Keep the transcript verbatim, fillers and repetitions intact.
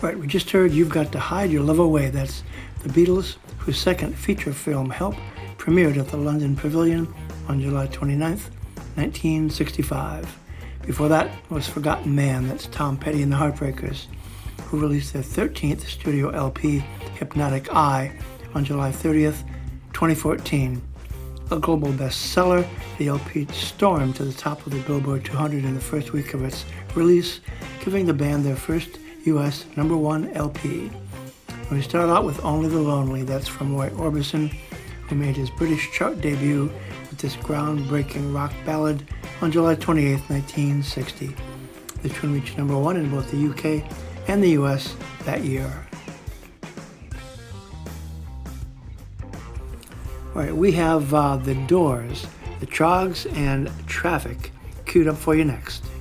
Right, we just heard You've Got to Hide Your Love Away. That's the Beatles, whose second feature film, Help, premiered at the London Pavilion on July twenty-ninth, nineteen sixty-five. Before that was Forgotten Man. That's Tom Petty and the Heartbreakers, who released their thirteenth studio L P, Hypnotic Eye, on July thirtieth, twenty fourteen. A global bestseller, the L P stormed to the top of the Billboard two hundred in the first week of its release, giving the band their first U S number one L P. We start out with Only the Lonely. That's from Roy Orbison, who made his British chart debut with this groundbreaking rock ballad on July twenty-eighth, nineteen sixty. The tune reached number one in both the U K and the U S that year. All right, we have uh, The Doors, The Trogs, and Traffic queued up for you next.